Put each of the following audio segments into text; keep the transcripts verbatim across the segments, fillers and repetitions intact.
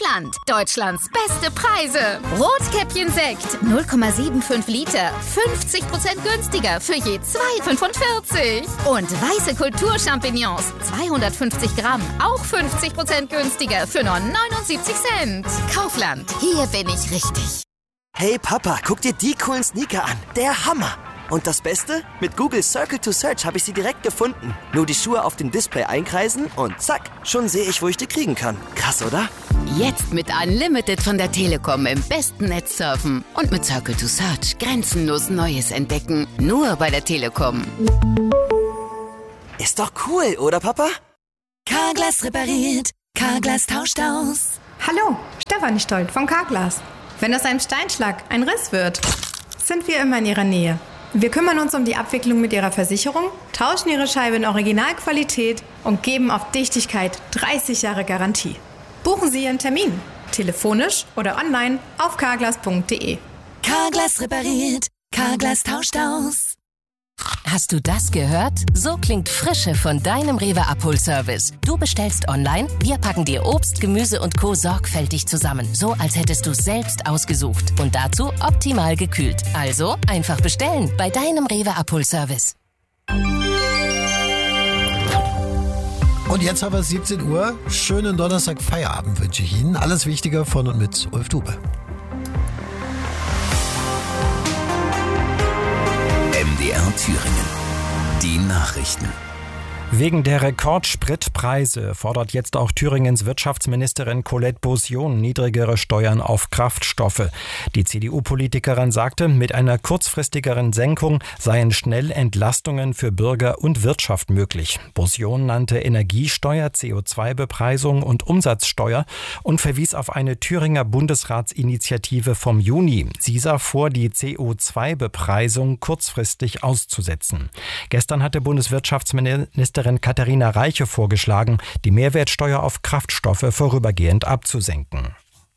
Kaufland. Deutschlands beste Preise. Rotkäppchen-Sekt null Komma fünfundsiebzig Liter. fünfzig Prozent günstiger für je zwei Komma fünfundvierzig. Und weiße Kulturchampignons zweihundertfünfzig Gramm. Auch fünfzig Prozent günstiger für nur neunundsiebzig Cent. Kaufland. Hier bin ich richtig. Hey Papa, guck dir die coolen Sneaker an. Der Hammer. Und das Beste? Mit Google Circle to Search habe ich sie direkt gefunden. Nur die Schuhe auf dem Display einkreisen und zack, schon sehe ich, wo ich die kriegen kann. Krass, oder? Jetzt mit Unlimited von der Telekom im besten Netz surfen. Und mit Circle to Search grenzenlos Neues entdecken. Nur bei der Telekom. Ist doch cool, oder Papa? Carglass repariert. Carglass tauscht aus. Hallo, Stefanie Stolt von Carglass. Wenn aus einem Steinschlag ein Riss wird, sind wir immer in Ihrer Nähe. Wir kümmern uns um die Abwicklung mit Ihrer Versicherung, tauschen Ihre Scheibe in Originalqualität und geben auf Dichtigkeit dreißig Jahre Garantie. Buchen Sie Ihren Termin, telefonisch oder online auf carglass punkt de. Carglass repariert. Carglass tauscht aus. Hast du das gehört? So klingt Frische von deinem Rewe Abholservice. Du bestellst online, wir packen dir Obst, Gemüse und Co. sorgfältig zusammen. So, als hättest du es selbst ausgesucht. Und dazu optimal gekühlt. Also einfach bestellen bei deinem Rewe Abholservice. Und jetzt haben wir siebzehn Uhr. Schönen Donnerstag Feierabend wünsche ich Ihnen. Alles Wichtige von und mit Ulf Dube. M D R Thüringen. Die Nachrichten. Wegen der Rekordspritpreise fordert jetzt auch Thüringens Wirtschaftsministerin Colette Beausion niedrigere Steuern auf Kraftstoffe. Die C D U-Politikerin sagte, mit einer kurzfristigeren Senkung seien schnell Entlastungen für Bürger und Wirtschaft möglich. Beausion nannte Energiesteuer, C O zwei Bepreisung und Umsatzsteuer und verwies auf eine Thüringer Bundesratsinitiative vom Juni. Sie sah vor, die C O zwei Bepreisung kurzfristig auszusetzen. Gestern hatte Bundeswirtschaftsministerin Katharina Reiche vorgeschlagen, die Mehrwertsteuer auf Kraftstoffe vorübergehend abzusenken.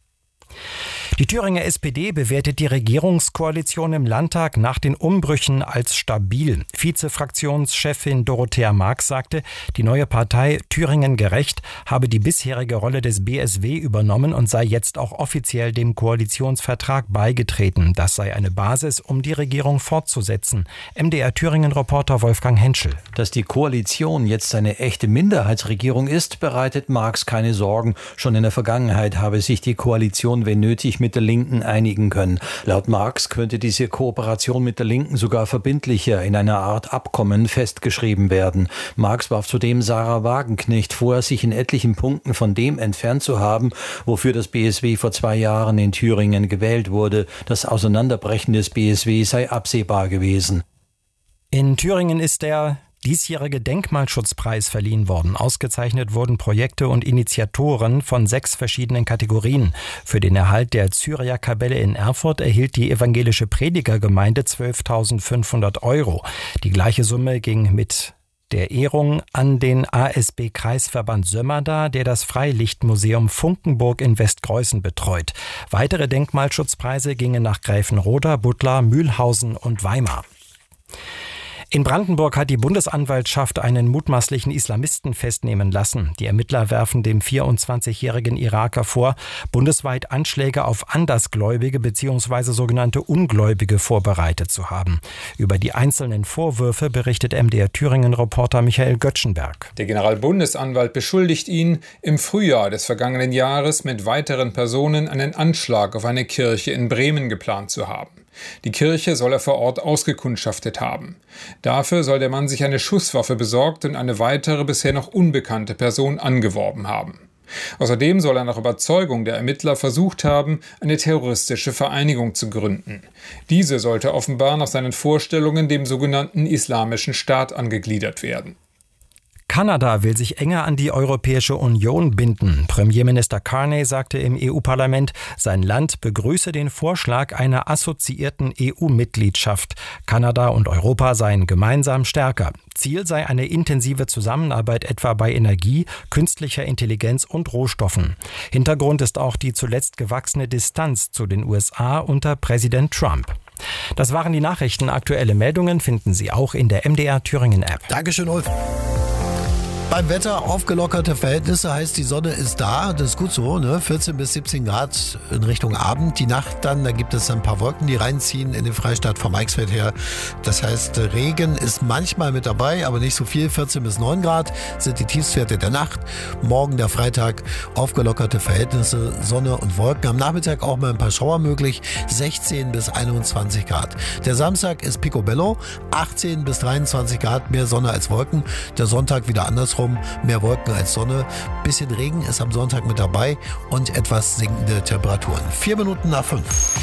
Die Thüringer S P D bewertet die Regierungskoalition im Landtag nach den Umbrüchen als stabil. Vizefraktionschefin Dorothea Marx sagte, die neue Partei Thüringen gerecht habe die bisherige Rolle des B S W übernommen und sei jetzt auch offiziell dem Koalitionsvertrag beigetreten. Das sei eine Basis, um die Regierung fortzusetzen. M D R Thüringen-Reporter Wolfgang Henschel. Dass die Koalition jetzt eine echte Minderheitsregierung ist, bereitet Marx keine Sorgen. Schon in der Vergangenheit habe sich die Koalition, wenn nötig, mit der Linken einigen können. Laut Marx könnte diese Kooperation mit der Linken sogar verbindlicher in einer Art Abkommen festgeschrieben werden. Marx warf zudem Sarah Wagenknecht vor, sich in etlichen Punkten von dem entfernt zu haben, wofür das B S W vor zwei Jahren in Thüringen gewählt wurde. Das Auseinanderbrechen des B S W sei absehbar gewesen. In Thüringen ist der diesjährige Denkmalschutzpreis verliehen worden. Ausgezeichnet wurden Projekte und Initiatoren von sechs verschiedenen Kategorien. Für den Erhalt der Cyria-Kapelle in Erfurt erhielt die evangelische Predigergemeinde zwölftausendfünfhundert Euro. Die gleiche Summe ging mit der Ehrung an den A S B-Kreisverband Sömmerda, der das Freilichtmuseum Funkenburg in Westkreußen betreut. Weitere Denkmalschutzpreise gingen nach Gräfenroda, Buttlar, Mühlhausen und Weimar. In Brandenburg hat die Bundesanwaltschaft einen mutmaßlichen Islamisten festnehmen lassen. Die Ermittler werfen dem vierundzwanzigjährigen Iraker vor, bundesweit Anschläge auf Andersgläubige bzw. sogenannte Ungläubige vorbereitet zu haben. Über die einzelnen Vorwürfe berichtet M D R Thüringen-Reporter Michael Göttschenberg. Der Generalbundesanwalt beschuldigt ihn, im Frühjahr des vergangenen Jahres mit weiteren Personen einen Anschlag auf eine Kirche in Bremen geplant zu haben. Die Kirche soll er vor Ort ausgekundschaftet haben. Dafür soll der Mann sich eine Schusswaffe besorgt und eine weitere bisher noch unbekannte Person angeworben haben. Außerdem soll er nach Überzeugung der Ermittler versucht haben, eine terroristische Vereinigung zu gründen. Diese sollte offenbar nach seinen Vorstellungen dem sogenannten Islamischen Staat angegliedert werden. Kanada will sich enger an die Europäische Union binden. Premierminister Carney sagte im E U-Parlament, sein Land begrüße den Vorschlag einer assoziierten E U-Mitgliedschaft. Kanada und Europa seien gemeinsam stärker. Ziel sei eine intensive Zusammenarbeit etwa bei Energie, künstlicher Intelligenz und Rohstoffen. Hintergrund ist auch die zuletzt gewachsene Distanz zu den U S A unter Präsident Trump. Das waren die Nachrichten. Aktuelle Meldungen finden Sie auch in der M D R Thüringen App. Dankeschön, Ulf. Beim Wetter aufgelockerte Verhältnisse, heißt die Sonne ist da, das ist gut so, ne? vierzehn bis siebzehn Grad in Richtung Abend. Die Nacht dann, da gibt es ein paar Wolken, die reinziehen in den Freistaat vom Eichsfeld her. Das heißt, Regen ist manchmal mit dabei, aber nicht so viel. vierzehn bis neun Grad sind die Tiefstwerte der Nacht. Morgen der Freitag, aufgelockerte Verhältnisse, Sonne und Wolken. Am Nachmittag auch mal ein paar Schauer möglich, sechzehn bis einundzwanzig Grad. Der Samstag ist Picobello, achtzehn bis dreiundzwanzig Grad, mehr Sonne als Wolken. Der Sonntag wieder andersrum. Mehr Wolken als Sonne. Bisschen Regen ist am Sonntag mit dabei und etwas sinkende Temperaturen. Vier Minuten nach fünf.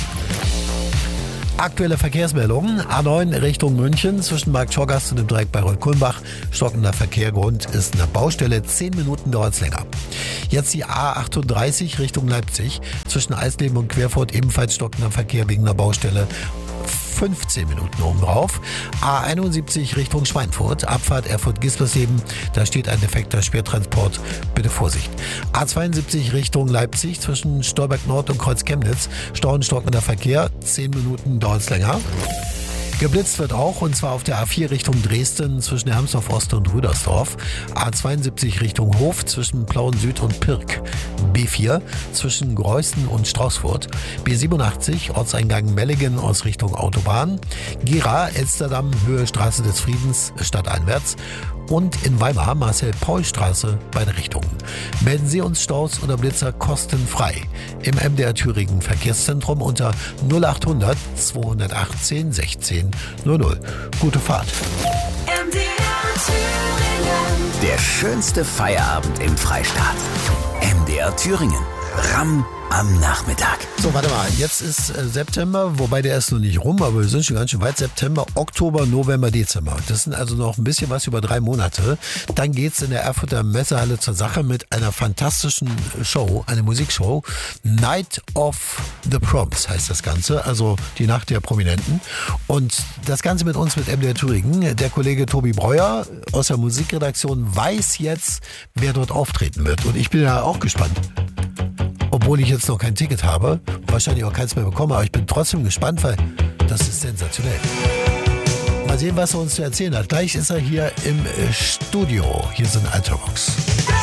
Aktuelle Verkehrsmeldungen. A neun Richtung München zwischen Markt Schorgast und dem Dreieck Bayreuth-Kulmbach. Stockender Verkehr. Grund ist eine Baustelle. Zehn Minuten dauert es länger. Jetzt die A achtunddreißig Richtung Leipzig. Zwischen Eisleben und Querfurt ebenfalls stockender Verkehr wegen einer Baustelle. fünfzehn Minuten obendrauf. A einundsiebzig Richtung Schweinfurt, Abfahrt Erfurt-Gispersleben, da steht ein defekter Schwertransport, bitte Vorsicht. A zweiundsiebzig Richtung Leipzig zwischen Stolberg Nord und Kreuz Chemnitz, Stau und stockender Verkehr, zehn Minuten dauert es länger. Geblitzt wird auch, und zwar auf der A vier Richtung Dresden zwischen Hermsdorf Ost und Rüdersdorf. A zweiundsiebzig Richtung Hof zwischen Plauen Süd und Pirk. B vier zwischen Greußen und Straußfurt. B siebenundachtzig Ortseingang Mellingen aus Richtung Autobahn. Gera, Elsterdamm, Höhe Straße des Friedens, stadteinwärts. Und in Weimar Marcel-Paul-Straße, beide Richtungen. Melden Sie uns Staus oder Blitzer kostenfrei im M D R Thüringen Verkehrszentrum unter null achthundert zweihundertachtzehn sechzehn null null. Gute Fahrt. M D R Thüringen. Der schönste Feierabend im Freistaat. M D R Thüringen. Ramm am Nachmittag. So, warte mal. Jetzt ist äh, September, wobei der ist noch nicht rum, aber wir sind schon ganz schön weit. September, Oktober, November, Dezember. Das sind also noch ein bisschen was über drei Monate. Dann geht's in der Erfurter Messehalle zur Sache mit einer fantastischen Show, eine Musikshow. Night of the Proms heißt das Ganze, also die Nacht der Prominenten. Und das Ganze mit uns, mit M D R Thüringen. Der Kollege Tobi Breuer aus der Musikredaktion weiß jetzt, wer dort auftreten wird. Und ich bin ja auch gespannt. Obwohl ich jetzt noch kein Ticket habe, wahrscheinlich auch keins mehr bekomme, aber ich bin trotzdem gespannt, weil das ist sensationell. Mal sehen, was er uns zu erzählen hat. Gleich ist er hier im Studio. Hier sind Ultravox.